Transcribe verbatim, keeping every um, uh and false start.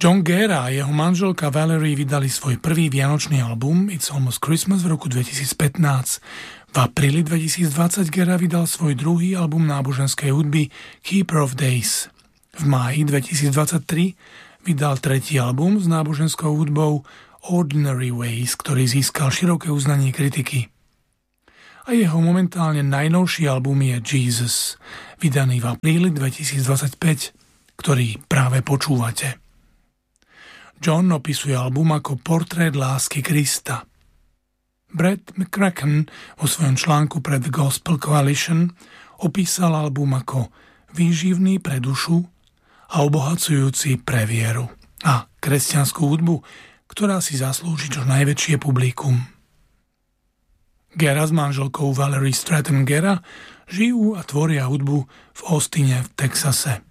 John Guerra a jeho manželka Valerie vydali svoj prvý vianočný album It's Almost Christmas v roku dvetisícpätnásť. V apríli dvetisícdvadsať Guerra vydal svoj druhý album náboženskej hudby Keeper of Days. V máji dvetisícdvadsaťtri vydal tretí album s náboženskou hudbou Ordinary Ways, ktorý získal široké uznanie kritiky. A jeho momentálne najnovší album je Jesus, vydaný v apríli dvetisícdvadsaťpäť, ktorý práve počúvate. John opisuje album ako portrét lásky Krista. Brad McCracken vo svojom článku pre The Gospel Coalition opísal album ako výživný pre dušu a obohacujúci pre vieru a kresťanskú hudbu, ktorá si zaslúži čo najväčšie publikum. Guerra s manželkou Valerie Stratton Guerra žijú a tvoria hudbu v Austine v Texase.